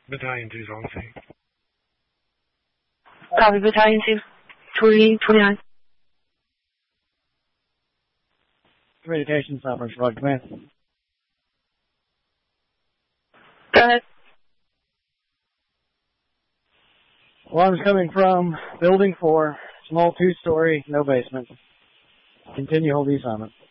Battalion 2's on scene. Copy, Battalion 2, 29. Communications operations, Roger, command. Go ahead. Alarm's coming from Building 4, small 2-story, no basement. Continue, hold the assignment.